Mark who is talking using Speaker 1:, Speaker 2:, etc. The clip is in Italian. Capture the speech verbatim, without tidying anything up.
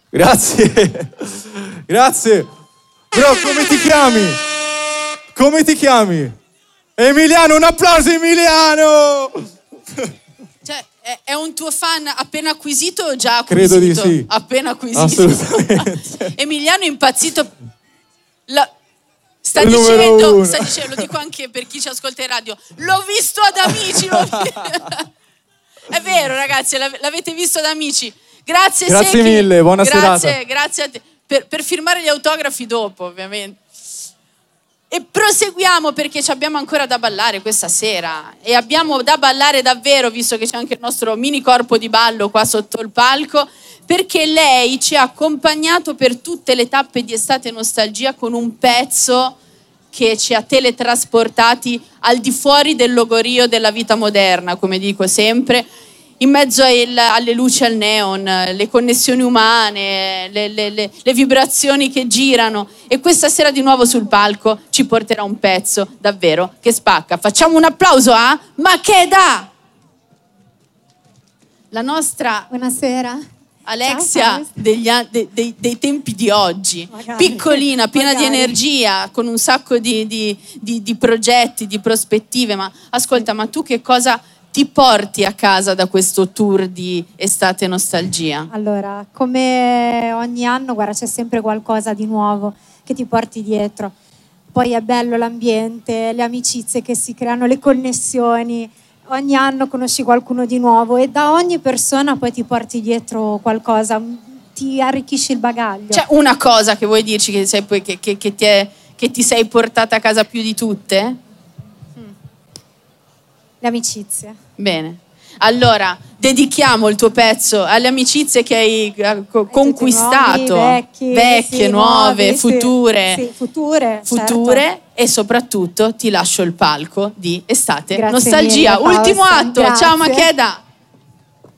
Speaker 1: Grazie. Grazie. Bro, come ti chiami? Come ti chiami? Emiliano, un applauso Emiliano!
Speaker 2: Cioè, è, è un tuo fan appena acquisito o già acquisito?
Speaker 1: Credo di sì.
Speaker 2: Appena acquisito.
Speaker 1: Assolutamente.
Speaker 2: Emiliano è impazzito. La... Sta
Speaker 1: Il numero
Speaker 2: dicendo,
Speaker 1: uno.
Speaker 2: sta dicendo, lo dico anche per chi ci ascolta in radio, l'ho visto ad Amici. L'ho vi- È vero ragazzi, l'av- l'avete visto ad Amici. Grazie
Speaker 1: Grazie
Speaker 2: Secchi.
Speaker 1: mille, buona
Speaker 2: grazie,
Speaker 1: serata.
Speaker 2: Grazie a te. Per, per firmare gli autografi dopo, ovviamente. E proseguiamo perché ci abbiamo ancora da ballare questa sera. E abbiamo da ballare davvero, visto che c'è anche il nostro mini corpo di ballo qua sotto il palco, perché lei ci ha accompagnato per tutte le tappe di Estate Nostalgia con un pezzo che ci ha teletrasportati al di fuori del logorio della vita moderna, come dico sempre, in mezzo al, alle luci al neon, le connessioni umane, le, le, le, le vibrazioni che girano. E questa sera di nuovo sul palco ci porterà un pezzo davvero che spacca. Facciamo un applauso a Makeda! La nostra
Speaker 3: Buonasera.
Speaker 2: Alexia
Speaker 3: Ciao,
Speaker 2: degli an- de- dei, dei tempi di oggi,
Speaker 3: Magari.
Speaker 2: piccolina, piena
Speaker 3: Magari.
Speaker 2: di energia, con un sacco di, di, di, di progetti, di prospettive. Ma ascolta, ma tu che cosa ti porti a casa da questo tour di Estate Nostalgia?
Speaker 3: Allora, come ogni anno, guarda, c'è sempre qualcosa di nuovo che ti porti dietro. Poi è bello l'ambiente, le amicizie che si creano, le connessioni. Ogni anno conosci qualcuno di nuovo e da ogni persona poi ti porti dietro qualcosa, ti arricchisci il bagaglio.
Speaker 2: C'è una cosa che vuoi dirci che, sei, poi- che, che, che, ti è, che ti sei portata a casa più di tutte?
Speaker 3: Le amicizie.
Speaker 2: Bene. Allora, dedichiamo il tuo pezzo alle amicizie che hai eh, co- conquistato,
Speaker 3: Nuovi, vecchi,
Speaker 2: vecchie,
Speaker 3: sì,
Speaker 2: nuove,
Speaker 3: nuovi, sì.
Speaker 2: future,
Speaker 3: Sì, future,
Speaker 2: future
Speaker 3: certo.
Speaker 2: e soprattutto ti lascio il palco di Estate
Speaker 3: Grazie
Speaker 2: Nostalgia.
Speaker 3: mille,
Speaker 2: Ultimo
Speaker 3: Fausta,
Speaker 2: atto,
Speaker 3: grazie.
Speaker 2: ciao Makeda!